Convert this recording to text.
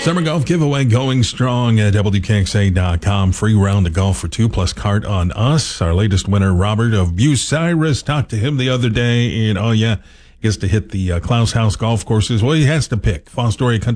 Summer Golf Giveaway going strong at WKXA.com. Free round of golf for two plus cart on us. Our latest winner, Robert of Bucyrus, talked to him the other day, and gets to hit the Klaus House golf courses. Well, he has to pick Fostoria Country